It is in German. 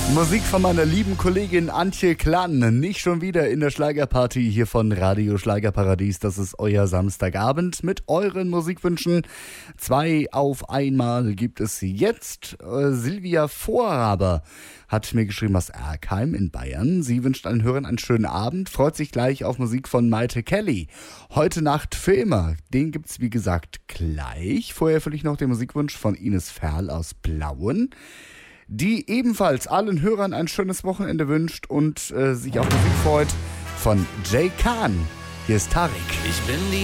Musik von meiner lieben Kollegin Antje Klann. Nicht schon wieder in der Schlagerparty hier von Radio Schlagerparadies. Das ist euer Samstagabend mit euren Musikwünschen. 2 auf einmal gibt es jetzt. Silvia Vorhaber hat mir geschrieben aus Erkheim in Bayern. Sie wünscht allen Hörern einen schönen Abend, freut sich gleich auf Musik von Maite Kelly. Heute Nacht für immer. Den gibt's wie gesagt gleich. Vorher fülle ich noch den Musikwunsch von Ines Ferl aus Plauen, die ebenfalls allen Hörern ein schönes Wochenende wünscht und sich auf Musik freut von Jay Khan. Hier ist Tarek. Ich bin die